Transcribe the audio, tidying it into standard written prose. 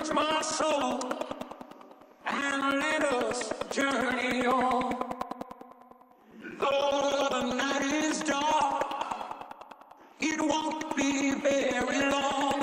encourage my soul and let us journey on. Though the night is dark, it won't be very long.